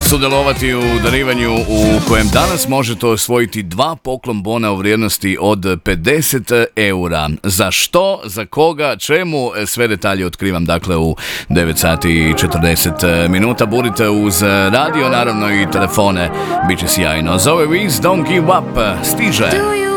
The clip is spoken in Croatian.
sudjelovati u darivanju u kojem danas možete osvojiti 2 poklon bona u vrijednosti od 50 eura. Za što, za koga, čemu, sve detalje otkrivam dakle u 9 sati i 40 minuta. Budite uz radio, naravno i telefone, bit će sjajno. Zoe Wees, Don't Give Up, stiže.